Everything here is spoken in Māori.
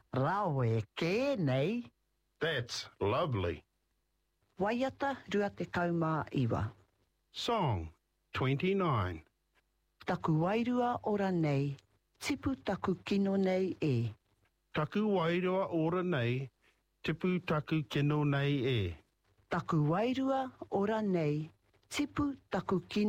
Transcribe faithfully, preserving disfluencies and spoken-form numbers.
Rawe ke nei. That's lovely. Waiata rua te kaumā iwa. Song twenty-nine. Taku wairua ora nei, tipu taku kino nei e. Taku wairua ora nei, tipu taku kino nei e. Taku wairua ora nei, tipu taku kino